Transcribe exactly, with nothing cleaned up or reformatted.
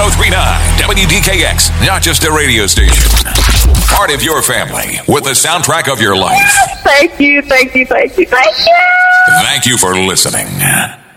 oh three point nine W D K X, not just a radio station. Part of your family with the soundtrack of your life. Thank you, thank you, thank you, thank you. Thank you for listening.